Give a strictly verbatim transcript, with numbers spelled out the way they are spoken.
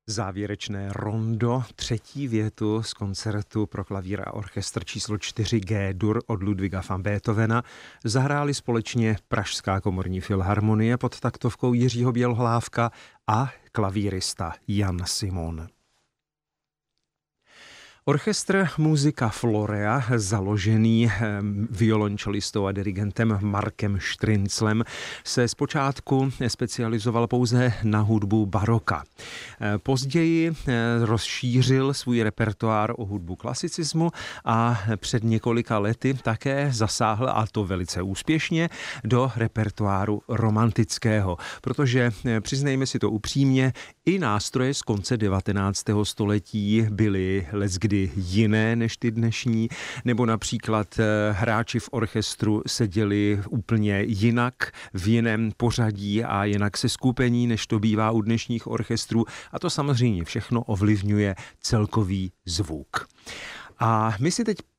Závěrečné rondo, třetí větu z koncertu pro klavír a orchestr číslo čtyři G-dur od Ludwiga van Beethovena zahráli společně Pražská komorní filharmonie pod taktovkou Jiřího Bělohlávka a klavírista Jan Simon. Orchestr Musica Florea, založený violončelistou a dirigentem Markem Štrynclem, se zpočátku specializoval pouze na hudbu baroka. Později rozšířil svůj repertoár o hudbu klasicismu a před několika lety také zasáhl, a to velice úspěšně, do repertoáru romantického, protože, přiznejme si to upřímně, i nástroje z konce devatenáctého století byly leckdy jiné než ty dnešní, nebo například hráči v orchestru seděli úplně jinak, v jiném pořadí a jinak se skupení, než to bývá u dnešních orchestrů, a to samozřejmě všechno ovlivňuje celkový zvuk. A my si teď